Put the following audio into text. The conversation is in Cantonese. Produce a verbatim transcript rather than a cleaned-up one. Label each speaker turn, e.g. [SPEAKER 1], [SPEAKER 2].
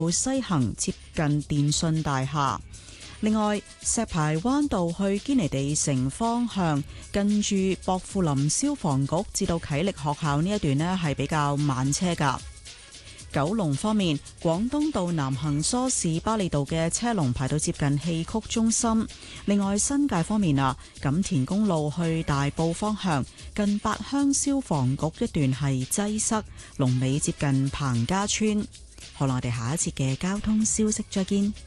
[SPEAKER 1] 西行接近電訊大廈。另外，石排灣道去堅尼地城方向，近住薄扶林消防局至到啟力學校呢一段呢係比較慢車㗎。九龍方面，廣東道南行梳士巴利道嘅車龍排到接近戲曲中心。另外，新界方面啊，錦田公路去大埔方向，近八鄉消防局一段係擠塞，龍尾接近彭家村。好啦，我哋下一節嘅交通消息再見。